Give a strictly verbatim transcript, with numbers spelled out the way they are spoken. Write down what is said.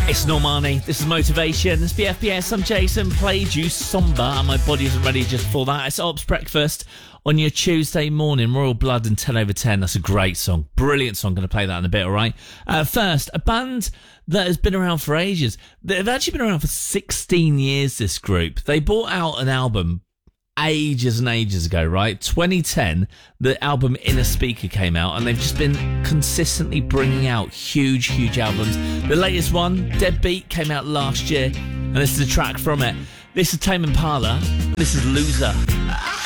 It's Normani, this is Motivation, it's B F B S, I'm Jason, played you Somber, and my body isn't ready just for that. It's Ops Breakfast on your Tuesday morning, Royal Blood and ten over ten, that's a great song, brilliant song, going to play that in a bit, alright? Uh, first, a band that has been around for ages, they've actually been around for sixteen years, this group. They brought out an album ages and ages ago, right? twenty ten, the album Inner Speaker came out, and they've just been consistently bringing out huge, huge albums. The latest one, Deadbeat, came out last year, and this is a track from it. This is Tame Impala. This is Loser.